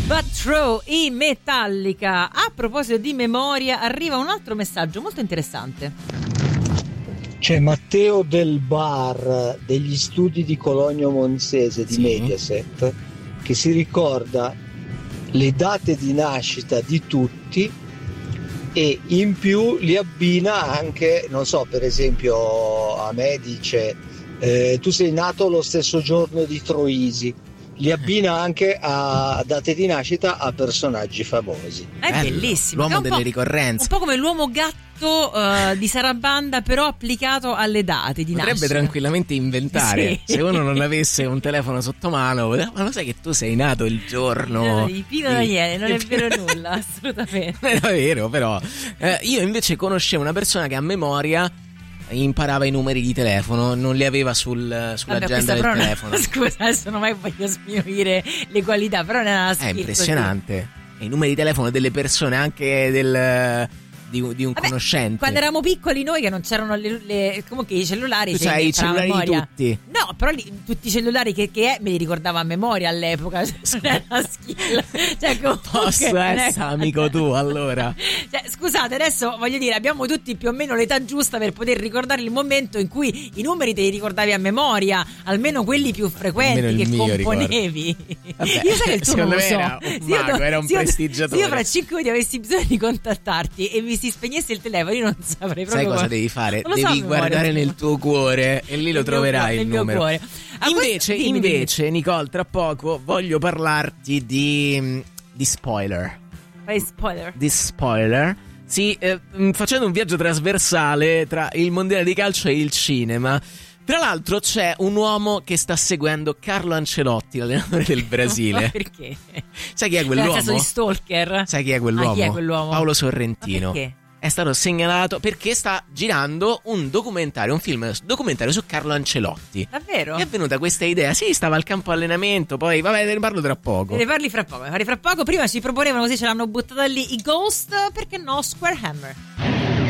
But True, i Metallica. A proposito di memoria, arriva un altro messaggio molto interessante. C'è Matteo Del Bar degli studi di Cologno Monzese di Mediaset che si ricorda le date di nascita di tutti e in più li abbina anche, non so, per esempio a me dice tu sei nato lo stesso giorno di Troisi, li abbina anche a date di nascita a personaggi famosi. È bellissimo, l'uomo è delle ricorrenze, un po' come l'uomo gatto di Sarabanda, però applicato alle date di nascita. Potrebbe tranquillamente inventare, se uno non avesse un telefono sotto mano, ma lo sai che tu sei nato il giorno di Pino Daniele, non è vero nulla, assolutamente. Non era vero, però io invece conoscevo una persona che a memoria imparava i numeri di telefono, non li aveva sull'agenda del telefono. Scusa, adesso non mai voglio sminuire le qualità, però non è una skill. È impressionante. E i numeri di telefono delle persone, anche di un conoscente. Quando eravamo piccoli noi, che non c'erano comunque i cellulari, tu c'hai i cellulari di tutti. No, però tutti i cellulari che me li ricordavo a memoria all'epoca. Non è una skill. Cioè, posso essere amico tu allora? Cioè, scusate, adesso voglio dire, abbiamo tutti più o meno l'età giusta per poter ricordare il momento in cui i numeri te li ricordavi a memoria, almeno quelli più frequenti che componevi. Vabbè, io sai che tu non lo so. Era un prestigiatore. Se io fra 5 minuti avessi bisogno di contattarti e mi si spegnesse il telefono, io non saprei proprio. Sai cosa devi fare? Devi guardare nel tuo cuore e lì lo troverai il numero. Cuore. Invece, Nicole, tra poco voglio parlarti di spoiler. Di spoiler. Sì, facendo un viaggio trasversale tra il mondiale di calcio e il cinema. Tra l'altro c'è un uomo che sta seguendo Carlo Ancelotti, l'allenatore del Brasile. Ma perché? Sai chi è quell'uomo? Nel senso di stalker? Sai chi è quell'uomo? Chi è quell'uomo? Paolo Sorrentino. Ma perché? È stato segnalato perché sta girando un film documentario su Carlo Ancelotti. Davvero? Mi è venuta questa idea. Sì, stava al campo allenamento, poi vabbè, ne parlo tra poco. Ne parli fra poco. Prima ci proponevano, così ce l'hanno buttata lì i Ghost, perché no, Square Hammer.